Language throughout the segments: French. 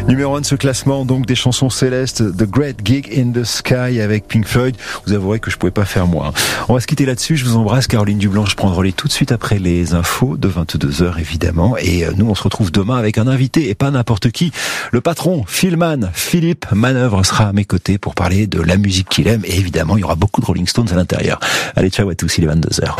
Numéro 1 de ce classement, donc des chansons célestes, The Great Gig in the Sky avec Pink Floyd. Vous avouerez que je pouvais pas faire moins. On va se quitter là-dessus. Je vous embrasse, Caroline Dublanche. Je prends le relais tout de suite après les infos de 22h, évidemment. Et nous, on se retrouve demain avec un invité et pas n'importe qui. Le patron, Philman, Philippe Manœuvre, sera à mes côtés pour parler de la musique qu'il aime. Et évidemment, il y aura beaucoup de Rolling Stones à l'intérieur. Allez, ciao à tous, il est 22h.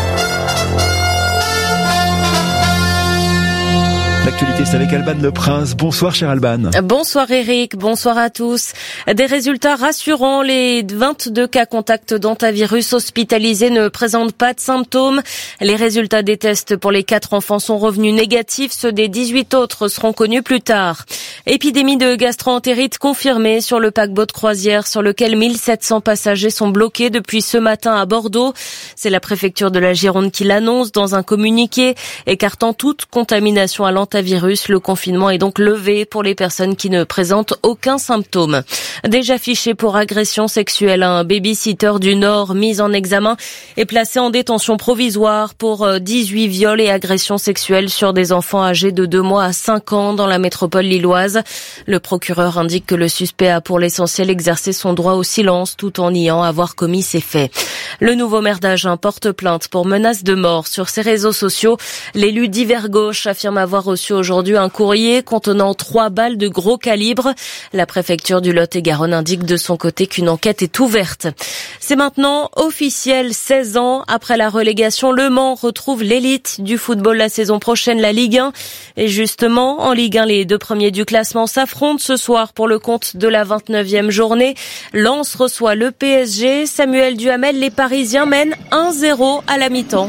L'actualité, c'est avec Alban Le Prince. Bonsoir, cher Alban. Bonsoir, Eric. Bonsoir à tous. Des résultats rassurants. Les 22 cas contacts d'hantavirus hospitalisés ne présentent pas de symptômes. Les résultats des tests pour les 4 enfants sont revenus négatifs. Ceux des 18 autres seront connus plus tard. Épidémie de gastro-entérite confirmée sur le paquebot de croisière sur lequel 1700 passagers sont bloqués depuis ce matin à Bordeaux. C'est la préfecture de la Gironde qui l'annonce dans un communiqué, écartant toute contamination à l'hantavirus. Le confinement est donc levé pour les personnes qui ne présentent aucun symptôme. Déjà fiché pour agression sexuelle, un baby-sitter du Nord mis en examen est placé en détention provisoire pour 18 viols et agressions sexuelles sur des enfants âgés de 2 mois à 5 ans dans la métropole lilloise. Le procureur indique que le suspect a pour l'essentiel exercé son droit au silence tout en niant avoir commis ces faits. Le nouveau maire d'Agen porte plainte pour menace de mort sur ses réseaux sociaux. L'élu d'Hiver Gauche affirme avoir reçu aujourd'hui un courrier contenant 3 balles de gros calibre. La préfecture du Lot-et-Garonne indique de son côté qu'une enquête est ouverte. C'est maintenant officiel, 16 ans après la relégation, Le Mans retrouve l'élite du football la saison prochaine, la Ligue 1. Et justement, en Ligue 1, les 2 premiers du classement s'affrontent ce soir pour le compte de la 29e journée. Lens reçoit le PSG. Samuel Duhamel, les Parisiens mènent 1-0 à la mi-temps.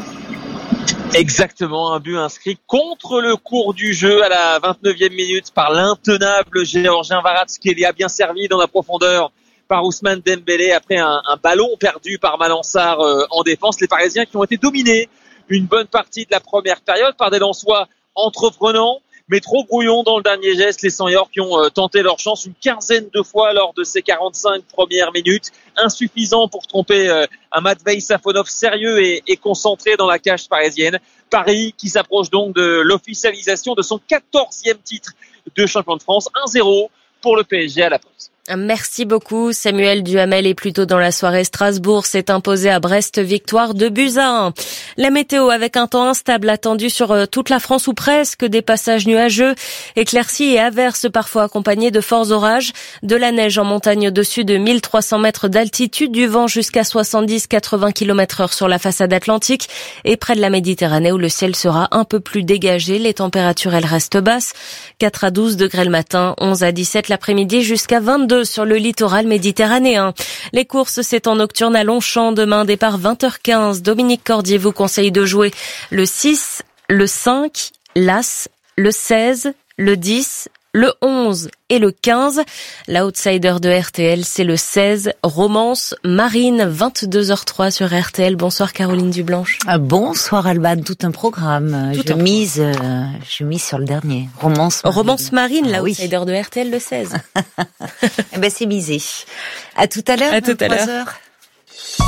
Exactement, un but inscrit contre le cours du jeu à la 29e minute par l'intenable Géorgien Kvaratskhelia, bien servi dans la profondeur par Ousmane Dembélé après un ballon perdu par Malansar en défense. Les Parisiens qui ont été dominés une bonne partie de la première période par des Lensois entreprenants, mais trop brouillons dans le dernier geste. Les Seniors qui ont tenté leur chance une quinzaine de fois lors de ces 45 premières minutes. Insuffisant pour tromper un Matvei Safonov sérieux et concentré dans la cage parisienne. Paris qui s'approche donc de l'officialisation de son 14e titre de champion de France. 1-0 pour le PSG à la pause. Merci beaucoup Samuel Duhamel. Et plus tôt dans la soirée, Strasbourg s'est imposé à Brest, victoire 2-1. La météo avec un temps instable attendu sur toute la France ou presque, des passages nuageux, éclaircies et averses parfois accompagnés de forts orages, de la neige en montagne au-dessus de 1300 mètres d'altitude, du vent jusqu'à 70-80 km/h sur la façade atlantique et près de la Méditerranée où le ciel sera un peu plus dégagé. Les températures elles restent basses, 4 à 12 degrés le matin, 11 à 17 l'après-midi jusqu'à 22 sur le littoral méditerranéen. Les courses, c'est en nocturne à Longchamp. Demain, départ 20h15. Dominique Cordier vous conseille de jouer le 6, le 5, l'As, le 16, le 10, le 11 et le 15. L'outsider de RTL, c'est le 16, Romance Marine, 22h03 sur RTL. Bonsoir Caroline Dublanche. Bonsoir Alban, tout un programme. Je mise sur le dernier. Romance Marine, l'outsider de RTL, le 16. Eh ben c'est misé. À tout à l'heure. À tout à l'heure.